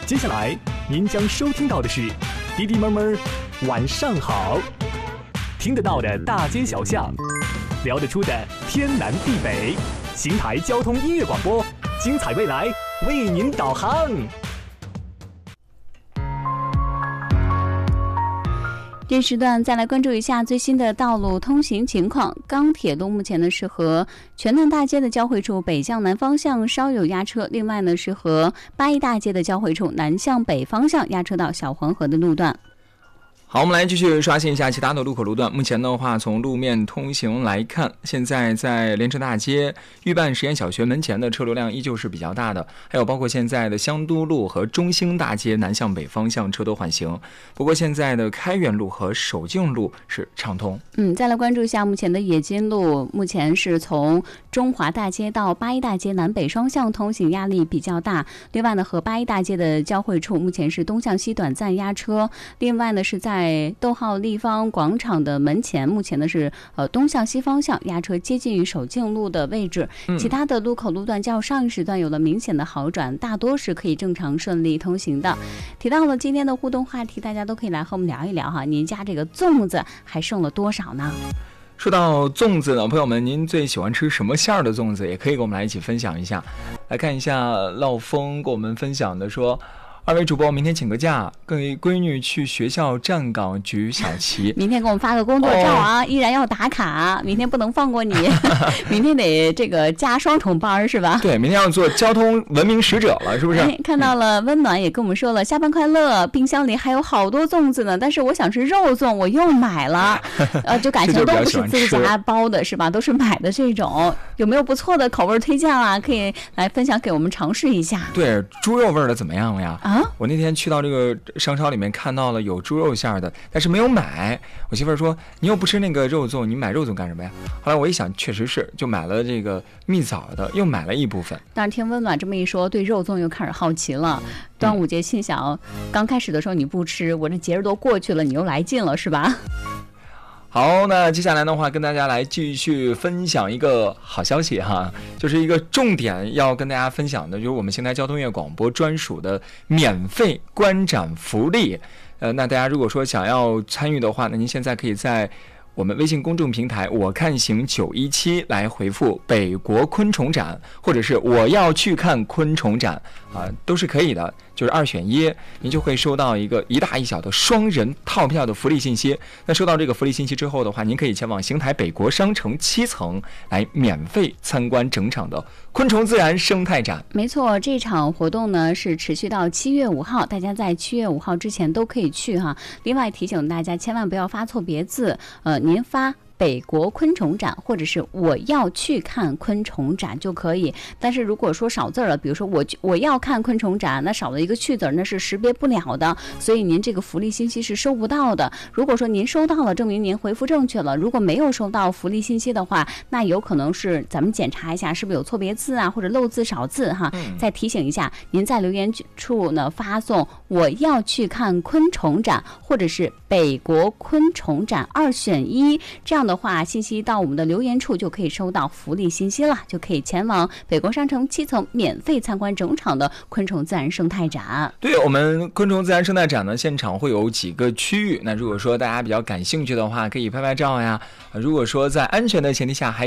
接下来您将收听到的是滴滴妹妹晚上好，听得到的大街小巷，聊得出的天南地北，邢台交通音乐广播，精彩未来为您导航。 这时段再来关注一下最新的道路通行情况。钢铁路目前呢是和全南大街的交汇处北向南方向稍有压车，另外呢是和八一大街的交汇处南向北方向压车到小黄河的路段。 好，我们来继续刷新一下其他的路口路段。目前的话，从路面通行来看，现在在连城大街、预办实验小学门前的车流量依旧是比较大的，还有包括现在的香都路和中兴大街南向北方向车多缓行。不过现在的开元路和守静路是畅通。 再来关注一下目前的冶金路，目前是从中华大街到八一大街南北双向通行压力比较大。另外呢，和八一大街的交汇处目前是东向西短暂压车。另外呢，是在逗号立方广场的门前，目前呢是东向西方向压车，接近于守静路的位置。其他的路口路段较上一时段有了明显的好转，大多是可以正常顺利通行的。提到了今天的互动话题，大家都可以来和我们聊一聊哈，您家这个粽子还剩了多少呢？ 说到粽子呢，朋友们，您最喜欢吃什么馅儿的粽子？也可以跟我们来一起分享一下。来看一下烙风跟我们分享的说，二位主播明天请个假，跟闺女去学校站岗举小旗。 明天给我们发个工作照啊，依然要打卡，明天不能放过你。明天得这个加双重班是吧？ 对，明天要做交通文明使者了，是不是？ 看到了温暖也跟我们说了，下班快乐，冰箱里还有好多粽子呢，但是我想吃肉粽，我又买了。就感情都不是自家包的是吧？都是买的这种。有没有不错的口味推荐啊？可以来分享给我们尝试一下。 对，猪肉味的怎么样呀？ 啊？ 我那天去到这个商超里面看到了有猪肉馅的，但是没有买。我媳妇儿说你又不吃那个肉粽，你买肉粽干什么呀？后来我一想，确实是，就买了这个蜜枣的，又买了一部分。 但是听温暖这么一说，对肉粽又开始好奇了。端午节心想，刚开始的时候你不吃，我这节日都过去了，你又来劲了是吧？ 好，那接下来的话跟大家来继续分享一个好消息哈，就是一个重点要跟大家分享的，就是我们邢台交通音乐广播专属的免费观展福利。那大家如果说想要参与的话，那您现在可以在我们微信公众平台我看行917来回复北国昆虫展，或者是我要去看昆虫展都是可以的，就是2选1，您就会收到一个一大一小的双人套票的福利信息。那收到这个福利信息之后的话，您可以前往邢台北国商城7层来免费参观整场的昆虫自然生态展。 没错，这场活动呢是持续到7月5号，大家在7月5号之前都可以去哈。另外提醒大家千万不要发错别字，您发北国昆虫展或者是我要去看昆虫展就可以。但是如果说少字了，比如说我要看昆虫展，那少了一个去字，那是识别不了的，所以您这个福利信息是收不到的。如果说您收到了，证明您回复正确了；如果没有收到福利信息的话，那有可能是咱们检查一下是不是有错别字啊，或者漏字少字哈。再提醒一下，您在留言处呢发送我要去看昆虫展或者是北国昆虫展2选1，这样的话信息到我们的留言处就可以收到福利信息了，就可以前往北国商城7层免费参观整场的昆虫自然生态展。 对，我们昆虫自然生态展呢，现场会有几个区域，那如果说大家比较感兴趣的话，可以拍拍照呀。如果说在安全的前提下，还